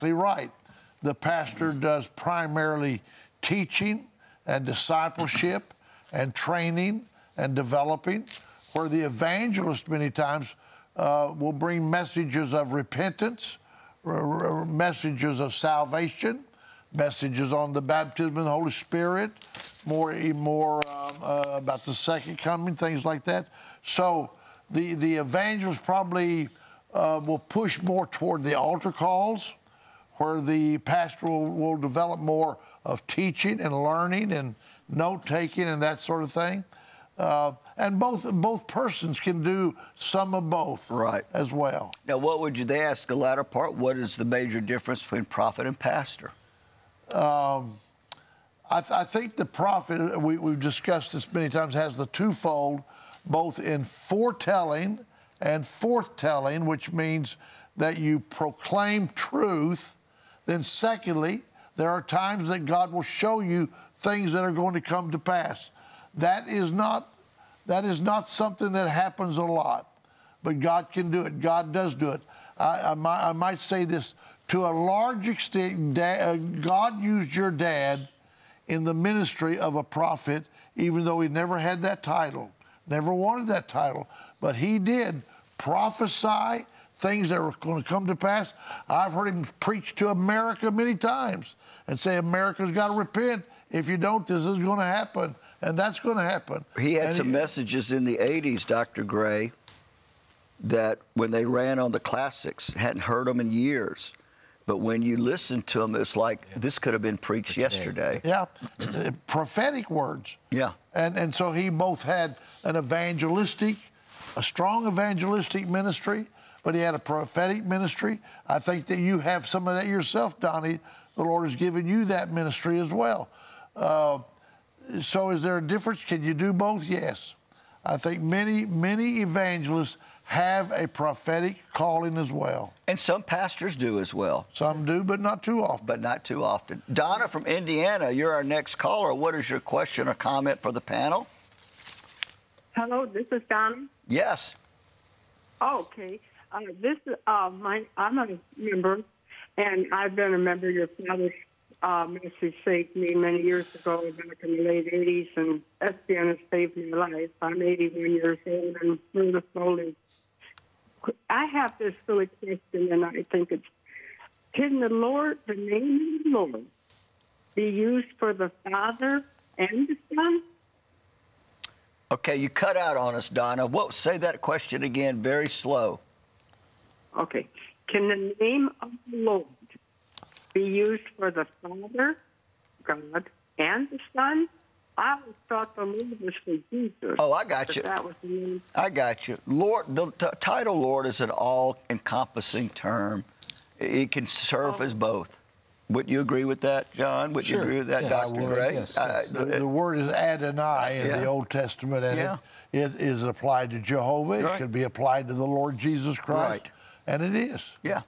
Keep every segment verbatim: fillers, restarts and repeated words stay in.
right. The pastor does primarily teaching and discipleship and training and developing, where the evangelist many times uh, will bring messages of repentance, r- r- messages of salvation, messages on the baptism of the Holy Spirit, more, more um, uh, about the second coming, things like that. So the, the evangelist probably uh, will push more toward the altar calls, where the pastor will, will develop more of teaching and learning and note-taking and that sort of thing. Uh, and both both persons can do some of both right. as well. Now, what would you, they ask the latter part, what is the major difference between prophet and pastor? Um, I, th- I think the prophet, we, we've discussed this many times, has the twofold, both in foretelling and forthtelling, which means that you proclaim truth. Then secondly, there are times that God will show you things that are going to come to pass. That is not, that is not something that happens a lot, but God can do it. God does do it. I, I, might, I might say this, to a large extent, da- God used your dad in the ministry of a prophet, even though he never had that title, never wanted that title, but he did prophesy things that were going to come to pass. I've heard him preach to America many times and say, America's got to repent. If you don't, this is going to happen, and that's going to happen. He had and some he, messages in the eighties, Doctor Gray, that when they ran on the classics, hadn't heard them in years. But when you listen to them, it's like, yeah. this could have been preached yesterday. Yeah, prophetic words. Yeah. And, and so he both had an evangelistic, a strong evangelistic ministry, but he had a prophetic ministry. I think that you have some of that yourself, Donnie. The Lord has given you that ministry as well. Uh, so is there a difference? Can you do both? Yes. I think many, many evangelists have a prophetic calling as well. And some pastors do as well. Some do, but not too often. But not too often. Donna from Indiana, you're our next caller. What is your question or comment for the panel? Hello, this is Donna. Yes. Oh, okay. Uh, this is uh, my. I'm a member, and I've been a member of your father's uh, message saved me many years ago, back in the late eighties, and S B N has saved my life. I'm eighty-one years old and really slowly. I have this silly question, and I think it's: can the Lord, the name of the Lord, be used for the Father and the Son? Okay, you cut out on us, Donna. What? Say that question again, very slow. Okay. Can the name of the Lord be used for the Father, God, and the Son? I always thought the Lord was for Jesus. Oh, I got you. That was the name. I got you. Lord, the t- title Lord is an all-encompassing term. It can serve Oh. as both. Would you agree with that, John? Would Sure. you agree with that, Yes, Doctor I would. Gray? Yes, Uh, yes. The, the word is Adonai in Yeah. the Old Testament, and Yeah. it, it is applied to Jehovah. It Right. could be applied to the Lord Jesus Christ. Right. And it is. Yeah.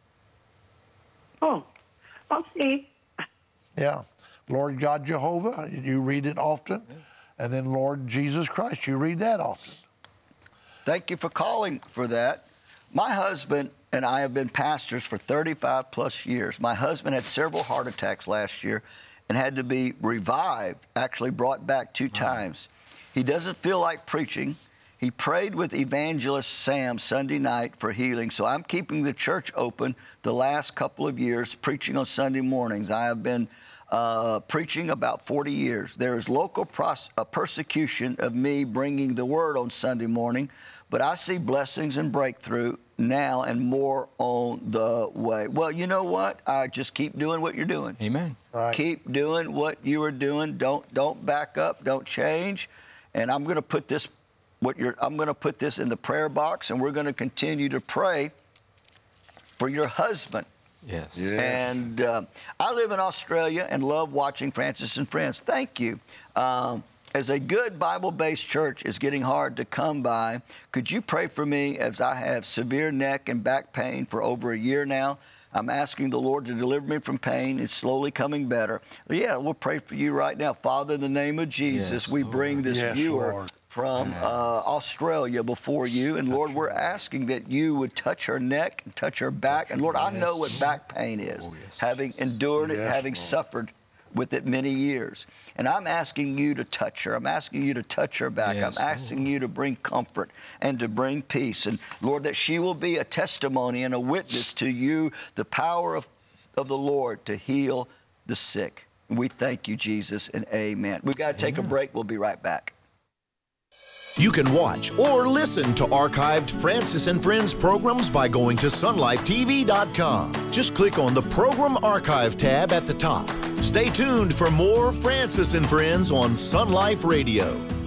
Oh, okay. Yeah. Lord God Jehovah, you read it often. And then Lord Jesus Christ, you read that often. Thank you for calling for that. My husband and I have been pastors for thirty-five plus years. My husband had several heart attacks last year and had to be revived, actually brought back two times. He doesn't feel like preaching. He prayed with Evangelist Sam Sunday night for healing, so I'm keeping the church open the last couple of years, preaching on Sunday mornings. I have been uh, preaching about forty years. There is local pros- uh, persecution of me bringing the word on Sunday morning, but I see blessings and breakthrough now and more on the way. Well, you know what? I just keep doing what you're doing. Amen. Right. Keep doing what you are doing. Don't don't back up. Don't change. And I'm going to put this what you're I'm going to put this in the prayer box, and we're going to continue to pray for your husband. Yes. And uh, I live in Australia and love watching Francis and Friends. Thank you. Um, as a good Bible-based church is getting hard to come by, could you pray for me as I have severe neck and back pain for over a year now? I'm asking the Lord to deliver me from pain. It's slowly coming better. Yeah, we'll pray for you right now. Father, in the name of Jesus, Yes, we Lord. bring this Yes, viewer Lord. from uh, Australia before you. And Lord, we're asking that you would touch her neck and touch her back. And Lord, I know what back pain is, having endured it, having suffered with it many years. And I'm asking you to touch her. I'm asking you to touch her back. Yes, I'm asking Lord. you to bring comfort and to bring peace. And Lord, that she will be a testimony and a witness to you, the power of, of the Lord to heal the sick. We thank you, Jesus, and amen. We've got to take amen. a break. We'll be right back. You can watch or listen to archived Francis and Friends programs by going to sun life T V dot com. Just click on the Program Archive tab at the top. Stay tuned for more Francis and Friends on Sun Life Radio.